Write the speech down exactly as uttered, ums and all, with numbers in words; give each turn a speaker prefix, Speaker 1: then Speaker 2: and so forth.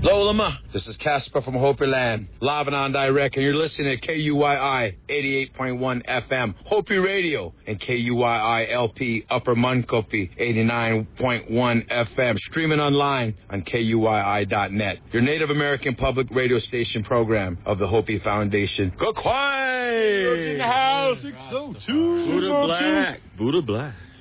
Speaker 1: Lolama, this is Casper from Hopi Land, live and on direct, and you're listening to K U Y I eighty-eight point one F M, Hopi Radio, and K U Y I L P Upper Munkopi eighty-nine point one F M, streaming online on K U Y I dot net. Your Native American public radio station program of the Hopi Foundation. Go quiet!
Speaker 2: In the house, six oh two.
Speaker 1: Buddha Black. Buddha Black.